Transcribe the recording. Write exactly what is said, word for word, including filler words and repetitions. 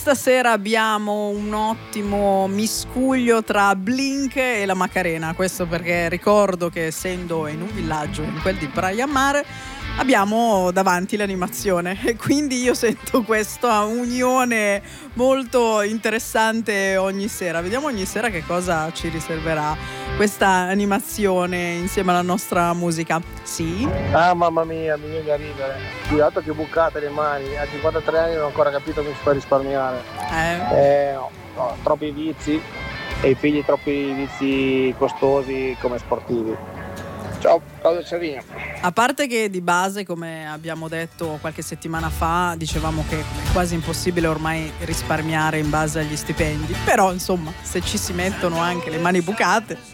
questa sera abbiamo un ottimo miscuglio tra Blink e la Macarena. Questo perché ricordo che, essendo in un villaggio, in quel di Praia Mare, abbiamo davanti l'animazione e quindi io sento questa unione molto interessante ogni sera. Vediamo ogni sera che cosa ci riserverà questa animazione insieme alla nostra musica. Sì? Ah, mamma mia, mi viene da ridere. Cuidado che bucate le mani. A cinquantatré anni non ho ancora capito come si fa a risparmiare. Eh, Eh, no, no, troppi vizi e i figli troppi vizi costosi come sportivi. Ciao, Claudio Cerino. A parte che di base, come abbiamo detto qualche settimana fa, dicevamo che è quasi impossibile ormai risparmiare in base agli stipendi, però insomma, se ci si mettono anche le mani bucate.